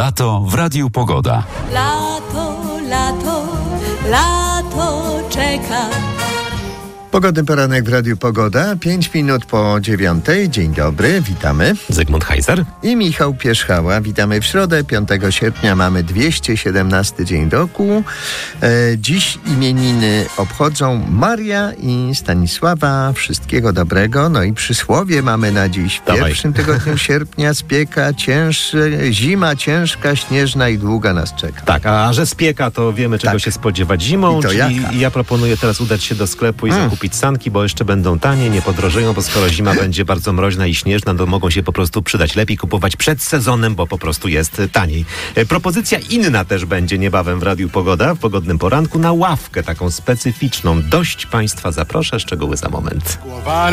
Lato w Radiu Pogoda. Lato, lato, lato czeka. Pogodny poranek w Radiu Pogoda, 5 minut po 9:00. Dzień dobry, witamy. Zygmunt Heiser I Michał Pierzchała. Witamy w środę, 5 sierpnia. Mamy 217 dzień roku. Dziś imieniny obchodzą Maria i Stanisława. Wszystkiego dobrego. No i przysłowie mamy na dziś. W pierwszym tygodniu sierpnia spieka, zima ciężka, śnieżna i długa nas czeka. Tak, a że spieka, to wiemy, czego się spodziewać zimą. I to czyli jaka? ja proponuję teraz udać się do sklepu i zakupić sanki, bo jeszcze będą tanie, nie podrożeją, bo skoro zima będzie bardzo mroźna i śnieżna, to mogą się po prostu przydać. Lepiej kupować przed sezonem, bo po prostu jest taniej. Propozycja inna też będzie niebawem w Radiu Pogoda, w pogodnym poranku, na ławkę taką specyficzną. Dość Państwa zaproszę, szczegóły za moment.